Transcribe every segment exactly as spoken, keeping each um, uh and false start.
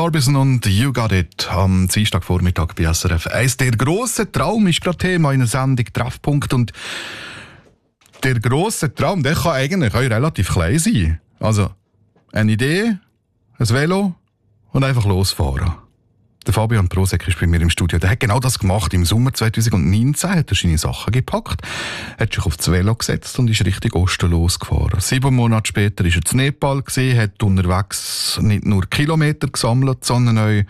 Orbison und You Got It am Dienstagvormittag bei S R F eins. Der grosse Traum ist gerade Thema in der Sendung Treffpunkt. Und der grosse Traum, der kann eigentlich auch relativ klein sein. Also eine Idee, ein Velo und einfach losfahren. Der Fabian Prosek ist bei mir im Studio. Der hat genau das gemacht. Im Sommer zwanzig neunzehn hat er seine Sachen gepackt, hat sich auf das Velo gesetzt und ist Richtung Osten losgefahren. Sieben Monate später war er in Nepal, hat unterwegs nicht nur Kilometer gesammelt, sondern auch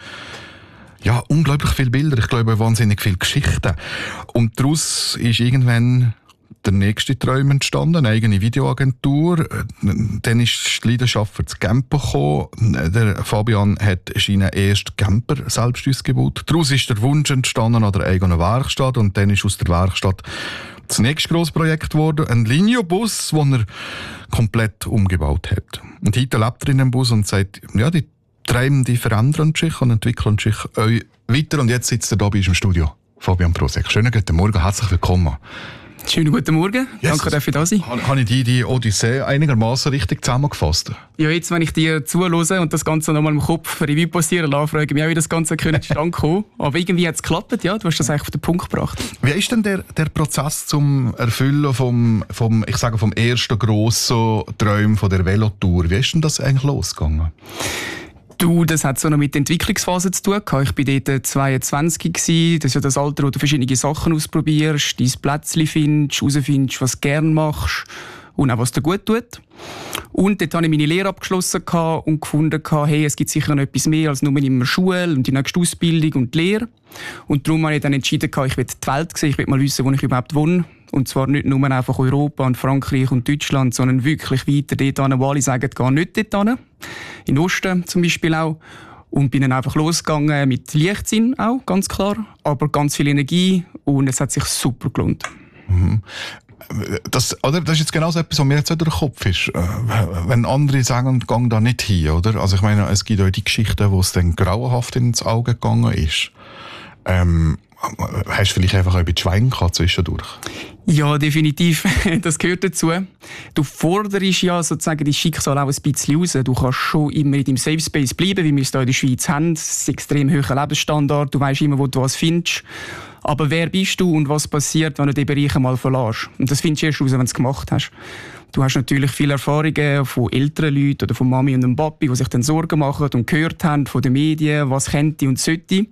ja, unglaublich viele Bilder. Ich glaube, wahnsinnig viele Geschichten. Und daraus ist irgendwann der nächste Traum entstanden, eine eigene Videoagentur. Dann ist die Leidenschaft für das Camper gekommen. Der Fabian hat seinen ersten Camper selbst ausgebaut. Daraus ist der Wunsch entstanden an der eigenen Werkstatt und dann ist aus der Werkstatt das nächste grosses Projekt geworden, ein Linio-Bus, den er komplett umgebaut hat. Und heute lebt er in dem Bus und sagt, ja, die Träume, die verändern sich und entwickeln sich euch weiter. Und jetzt sitzt er hier bei uns im Studio. Fabian Prosek. Schönen guten Morgen, herzlich willkommen. Schönen guten Morgen, yes. Danke, dass ich da sein. Habe ich die, die Odyssee einigermaßen richtig zusammengefasst? Ja, jetzt, wenn ich dir zuhöre und das Ganze nochmal im Kopf Revue passieren lasse, frage ich mich auch, wie das Ganze zustande kommen. Aber irgendwie hat es geklappt, ja, du hast das eigentlich auf den Punkt gebracht. Wie ist denn der, der Prozess zum Erfüllen vom, vom, ich sage, vom ersten grossen Traum von der Velotour? Wie ist denn das eigentlich losgegangen? Du, das hat so noch mit der Entwicklungsphase zu tun gehabt. Ich war dort zweiundzwanzig gewesen. Das ist ja das Alter, wo du verschiedene Sachen ausprobierst, dein Plätzchen findest, herausfindest, was du gerne machst und auch was dir gut tut. Und dort habe ich meine Lehre abgeschlossen und gefunden, hey, es gibt sicher noch etwas mehr als nur immer Schule und die nächste Ausbildung und die Lehre. Und darum habe ich dann entschieden, ich will die Welt sehen, ich will mal wissen, wo ich überhaupt wohne. Und zwar nicht nur einfach Europa und Frankreich und Deutschland, sondern wirklich weiter dort hin, wo alle sagen, geh nicht dort hin. In Osten zum Beispiel auch. Und bin dann einfach losgegangen mit Leichtsinn auch, ganz klar. Aber ganz viel Energie und es hat sich super gelohnt. Mhm. Das, oder? Das ist jetzt genau so etwas, was mir jetzt auch durch den Kopf ist. Wenn andere sagen, gang da nicht hin, oder? Also ich meine, es gibt auch die Geschichten, wo es dann grauenhaft ins Auge gegangen ist. Ähm, hast du vielleicht einfach auch ein bisschen Schwein gehabt zwischendurch? Ja, definitiv. Das gehört dazu. Du forderst ja sozusagen dein Schicksal auch ein bisschen raus. Du kannst schon immer in deinem Safe Space bleiben, wie wir es hier in der Schweiz haben. Es ist ein extrem hoher Lebensstandard. Du weisst immer, wo du was findest. Aber wer bist du und was passiert, wenn du diesen Bereich einmal verlässt? Und das findest du erst raus, wenn du es gemacht hast. Du hast natürlich viele Erfahrungen von älteren Leuten oder von Mami und dem Papi, die sich dann Sorgen machen und gehört haben von den Medien, was könnte und sollte.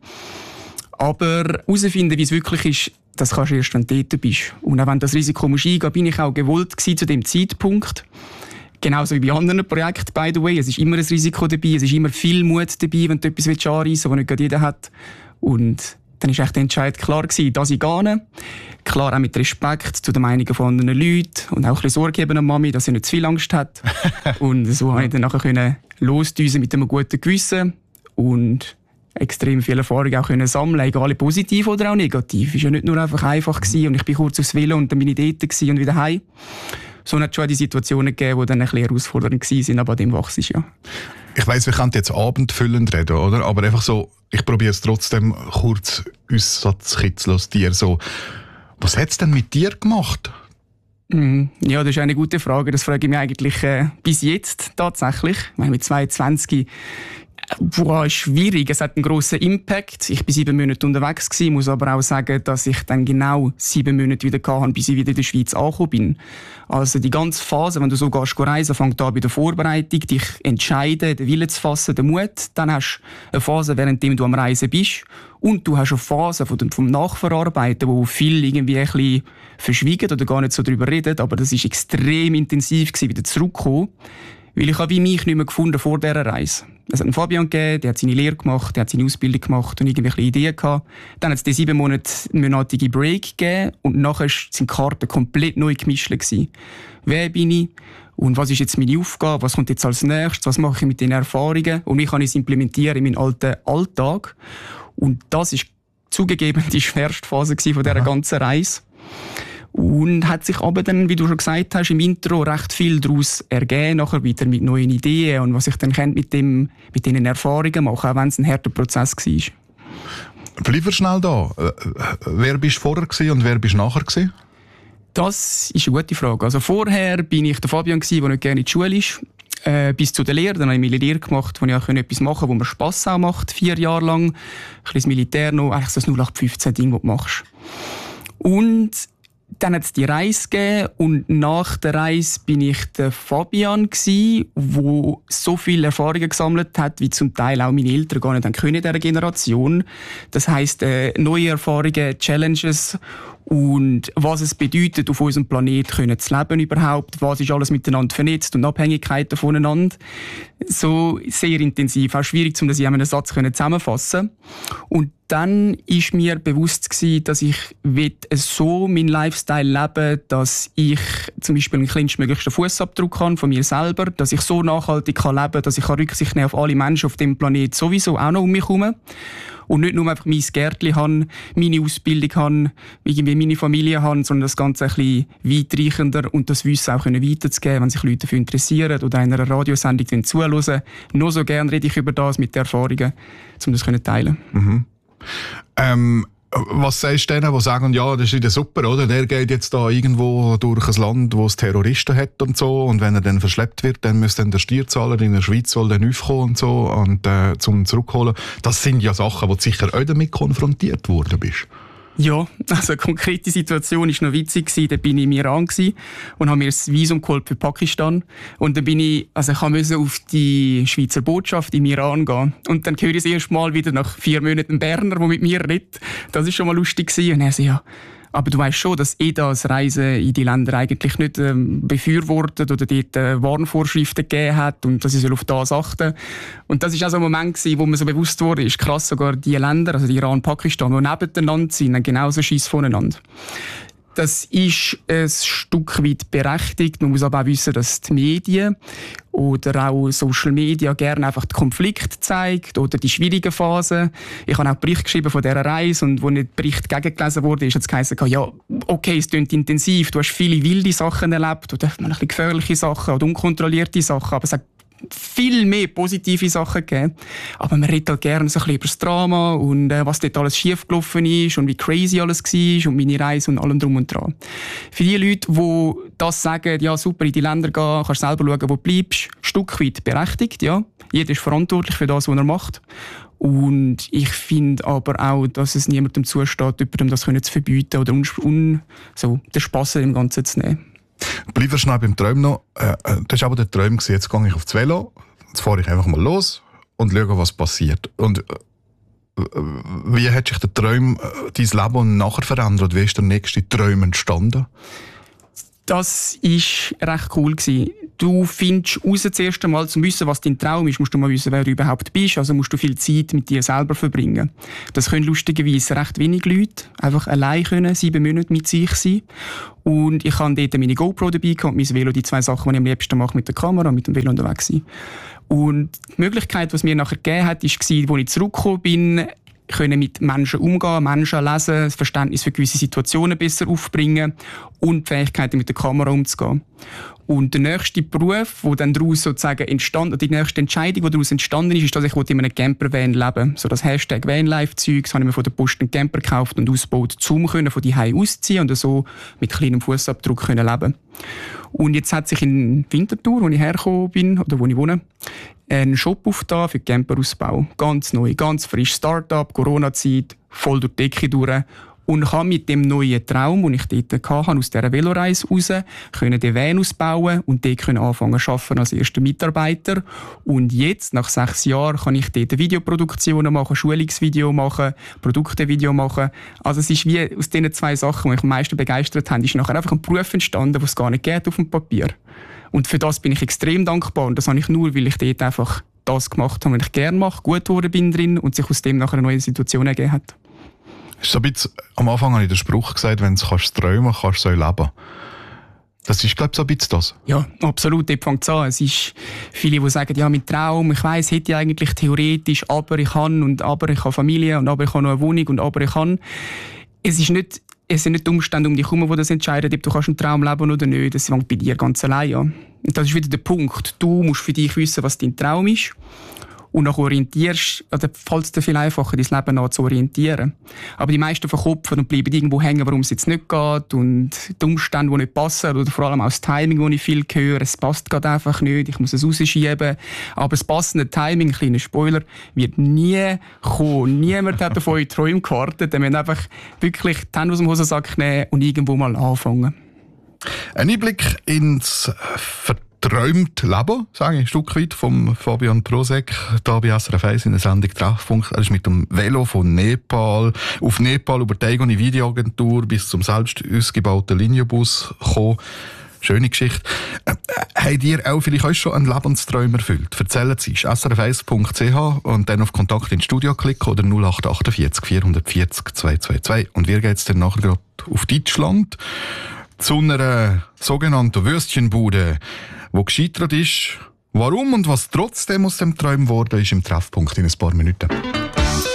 Aber herausfinden, wie es wirklich ist, das kannst du erst, wenn du dort bist. Und auch wenn das Risiko musst eingehen, bin ich auch gewollt gewesen zu dem Zeitpunkt. Genauso wie bei anderen Projekten, by the way. Es ist immer ein Risiko dabei, es ist immer viel Mut dabei, wenn du etwas anreissen willst, was nicht gerade jeder hat. Und dann war echt der Entscheid klar gewesen, dass ich gehe. Klar auch mit Respekt zu den Meinungen von anderen Leuten und auch ein bisschen Sorge geben an Mami, dass sie nicht zu viel Angst hat. Und so konnte ich dann nachher losdüsen mit einem guten Gewissen und extrem viel Erfahrung auch können sammeln, egal positiv oder auch negativ. Es war ja nicht nur einfach einfach gewesen und ich bin kurz aufs Velo und dann bin ich dort gewesen und wieder heim. So hat es schon die Situationen gegeben, die dann ein bisschen herausfordernd waren, aber an dem wachse ich ja. Ich weiss, wir können jetzt abendfüllend reden, oder? Aber einfach so, ich probiere es trotzdem kurz uns zu kitzeln aus dir. So, was hat es denn mit dir gemacht? Mm, ja, das ist eine gute Frage. Das frage ich mich eigentlich äh, bis jetzt tatsächlich. Ich meine, mit zweiundzwanzig Boah, schwierig. Es hat einen grossen Impact. Ich war sieben Monate unterwegs gewesen, muss aber auch sagen, dass ich dann genau sieben Monate wieder hatte, bis ich wieder in der Schweiz angekommen bin. Also die ganze Phase, wenn du so gehst reisen, fängt an bei der Vorbereitung, dich entscheiden, den Willen zu fassen, den Mut. Dann hast du eine Phase, währenddem du am Reisen bist. Und du hast eine Phase vom, vom Nachverarbeiten, wo viel irgendwie ein bisschen verschwiegen oder gar nicht so darüber reden. Aber das war extrem intensiv gewesen, wieder zurückzukommen. Weil ich habe mich nicht mehr gefunden vor dieser Reise. Es hat einen Fabian gegeben, der hat seine Lehre gemacht, der hat seine Ausbildung gemacht und irgendwelche Ideen gehabt. Dann hat es die sieben Monate Break gegeben und nachher sind die Karten komplett neu gemischt gewesen. Wer bin ich? Und was ist jetzt meine Aufgabe? Was kommt jetzt als nächstes? Was mache ich mit den Erfahrungen? Und wie kann ich es implementieren in meinen alten Alltag? Und das ist zugegeben die schwerste Phase von dieser ganzen Reise. Und hat sich aber dann, wie du schon gesagt hast, im Intro recht viel daraus ergeben, nachher wieder mit neuen Ideen und was ich dann mit, dem, mit diesen Erfahrungen mache, auch wenn es ein harter Prozess war. Bleiben wir schnell da. Wer bist du vorher und wer bist du nachher gewesen? Das ist eine gute Frage. Also vorher bin ich der Fabian, der nicht gerne in die Schule ist. Äh, bis zu der Lehre. Dann habe ich meine Lehre gemacht, wo ich auch etwas machen konnte, wo mir Spass auch macht, vier Jahre lang. Ein bisschen das Militär noch, eigentlich so das null acht fünfzehn Ding, das du machst. Und dann hat es die Reise gegeben und nach der Reise bin ich der Fabian gsi, wo so viele Erfahrungen gesammelt hat, wie zum Teil auch meine Eltern gar nicht können in dieser Generation. Das heisst, äh, neue Erfahrungen, Challenges und was es bedeutet, auf unserem Planeten zu leben überhaupt, was ist alles miteinander vernetzt und Abhängigkeiten voneinander. So sehr intensiv, auch schwierig, um das in einem Satz zusammenfassen. Und dann ist mir bewusst gewesen, dass ich so meinen Lifestyle leben, dass ich zum Beispiel einen kleinstmöglichsten Fußabdruck habe von mir selber, dass ich so nachhaltig kann leben kann, dass ich Rücksicht nehmen auf alle Menschen auf dem Planeten sowieso auch noch um mich herum. Und nicht nur einfach mein Gärtchen habe, meine Ausbildung habe, irgendwie meine Familie habe, sondern das Ganze ein bisschen weitreichender und das Wissen auch weiterzugeben, wenn sich Leute dafür interessieren oder einer Radiosendung zuhören. Noch so gerne rede ich über das mit den Erfahrungen, um das zu teilen. Mhm. Ähm, was sagst du denen, die sagen, ja, das ist wieder super, oder? Der geht jetzt da irgendwo durch ein Land, wo es Terroristen hat und so, und wenn er dann verschleppt wird, dann muss dann der Steuerzahler in der Schweiz soll dann aufkommen und so, und äh, zum zurückholen. Das sind ja Sachen, wo du sicher auch damit konfrontiert worden bist. Ja, also eine konkrete Situation war noch witzig. Da bin ich im Iran und habe mir das Visum geholt für Pakistan. Und dann bin ich, also ich musste auf die Schweizer Botschaft im Iran gehen. Und dann höre ich das erste Mal wieder nach vier Monaten einen Berner, der mit mir redet. Das war schon mal lustig. Und er so, ja, aber du weißt schon, dass eh das Reisen in die Länder eigentlich nicht ähm, befürwortet oder dort äh, Warnvorschriften gegeben hat und dass ich auf das achten soll. Und das war auch so ein Moment gewesen, wo mir so bewusst wurde, ist krass, sogar die Länder, also die Iran und Pakistan, die nebeneinander sind, haben genauso Schiss voneinander. Das ist ein Stück weit berechtigt. Man muss aber auch wissen, dass die Medien oder auch Social Media gerne einfach den Konflikt zeigt oder die schwierigen Phasen. Ich habe auch einen Bericht geschrieben von dieser Reise und wo nicht der Bericht gegengelesen wurde, ist jetzt geheißen, ja, okay, es klingt intensiv, du hast viele wilde Sachen erlebt oder ein bisschen gefährliche Sachen oder unkontrollierte Sachen, aber es hat viel mehr positive Sachen gegeben. Aber man redet halt gerne so ein bisschen über das Drama und äh, was dort alles schiefgelaufen ist und wie crazy alles war und meine Reise und allem drum und dran. Für die Leute, die das sagen, ja super, in die Länder gehen, kannst selber schauen, wo du bleibst, ein Stück weit berechtigt, ja. Jeder ist verantwortlich für das, was er macht. Und ich finde aber auch, dass es niemandem zusteht, jemandem das zu verbieten oder un, un, so, den Spass im Ganzen zu nehmen. Bleiben wir schnell beim Traum noch. Äh, das war aber der Traum. Jetzt gehe ich aufs Velo, jetzt fahre ich einfach mal los und schaue, was passiert. Und äh, wie hat sich der Traum, äh, dein Leben nachher verändert? Wie ist der nächste Traum entstanden? Das war recht cool gewesen. Du findest raus, das erste Mal, um zu wissen, was dein Traum ist, musst du mal wissen, wer du überhaupt bist. Also musst du viel Zeit mit dir selber verbringen. Das können lustigerweise recht wenig Leute einfach allein können, sieben Monate mit sich sein. Und ich hatte dort meine GoPro dabei und mein Velo, die zwei Sachen, die ich am liebsten mache, mit der Kamera und mit dem Velo unterwegs sein. Und die Möglichkeit, die es mir nachher gegeben hat, war, als ich zurückgekommen bin, können mit Menschen umgehen, Menschen lesen, das Verständnis für gewisse Situationen besser aufbringen und die Fähigkeiten mit der Kamera umzugehen. Und der nächste Beruf, der dann daraus sozusagen entstanden, die nächste Entscheidung, die daraus entstanden ist, ist, dass ich in einem Campervan leben. So das Hashtag Vanlife-Zeug, das habe ich mir von der Post einen Camper gekauft und ausgebaut, um von die Hause auszuziehen und so mit kleinem Fußabdruck leben können. Und jetzt hat sich in Winterthur, wo ich hergekommen bin, oder wo ich wohne, ein Shop aufgetan für Camperausbau. Ganz neu, ganz frisch. Start-up, Corona-Zeit, voll durch die Decke durch. Und kann mit dem neuen Traum, den ich dort hatte, aus dieser Veloreise raus, können den Van ausbauen und dort können anfangen zu arbeiten als erster Mitarbeiter. Und jetzt, nach sechs Jahren, kann ich dort Videoproduktionen machen, Schulungsvideo machen, Produktevideo machen. Also es ist wie aus diesen zwei Sachen, die mich am meisten begeistert haben, ist nachher einfach ein Beruf entstanden, den es gar nicht geht auf dem Papier. Und für das bin ich extrem dankbar. Und das habe ich nur, weil ich dort einfach das gemacht habe, was ich gerne mache, gut geworden bin drin und sich aus dem nachher eine neue Situation ergeben hat. So ein bisschen, am Anfang habe ich den Spruch gesagt, wenn du kannst träumen kannst, du so leben. Das ist, glaube ich, so ein bisschen das. Ja, absolut, dort fängt es an. Es ist viele, die sagen, ja, mein Traum, ich weiss, hätte ich eigentlich theoretisch, aber ich kann und aber ich habe Familie und aber ich habe noch eine Wohnung und aber ich kann. Es ist nicht, es sind nicht die Umstände um dich herum, die das entscheiden, ob du kannst einen Traum leben oder nicht. Das fängt bei dir ganz allein an. Und das ist wieder der Punkt. Du musst für dich wissen, was dein Traum ist. und nach orientierst, oder fällt es dir viel einfacher, dein Leben nach zu orientieren. Aber die meisten verkopfen und bleiben irgendwo hängen, warum es jetzt nicht geht und die Umstände, die nicht passen, oder vor allem auch das Timing, das ich viel höre, es passt gerade einfach nicht, ich muss es rausschieben. Aber das passende Timing, kleiner Spoiler, wird nie kommen. Niemand hat auf eure Träume gewartet. Wir müssen einfach wirklich die Hände aus dem Hosensack nehmen und irgendwo mal anfangen. Ein Einblick ins verträumte Leben, sage ich ein Stück weit, vom Fabian Prosek, da bei S R F eins in der Sendung Treffpunkt. Er ist mit dem Velo von Nepal auf Nepal über die eigene Videoagentur bis zum selbst ausgebauten Linienbus gekommen. Schöne Geschichte. Äh, habt ihr auch vielleicht euch schon einen Lebenstraum erfüllt? Erzählen Sie es. S R F eins punkt c h und dann auf Kontakt ins Studio klicken oder null acht achtundvierzig vierhundertvierzig zweihundertzweiundzwanzig. Und wir gehen jetzt dann nachher gerade auf Deutschland zu einer sogenannten Würstchenbude, die gescheitert ist. Warum und was trotzdem aus dem Traum geworden ist, im Treffpunkt in ein paar Minuten.